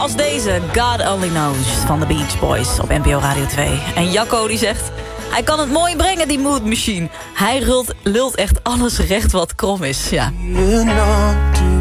als deze, God Only Knows, van de Beach Boys op NPO Radio 2. En Jacco die zegt, hij kan het mooi brengen, die Mood Machine. Hij lult echt alles recht wat krom is, ja. You're not